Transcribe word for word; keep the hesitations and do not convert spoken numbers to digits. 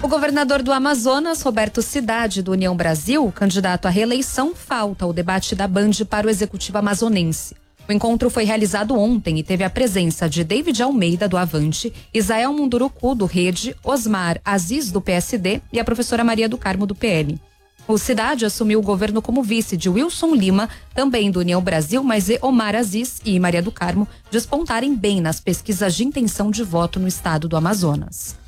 O governador do Amazonas, Roberto Cidade, do União Brasil, candidato à reeleição, falta ao debate da Band para o executivo amazonense. O encontro foi realizado ontem e teve a presença de David Almeida, do Avante, Isael Munduruku, do Rede, Osmar Aziz, do P S D e a professora Maria do Carmo, do P L. O Cidade assumiu o governo como vice de Wilson Lima, também do União Brasil, mas e Omar Aziz e Maria do Carmo despontarem bem nas pesquisas de intenção de voto no estado do Amazonas.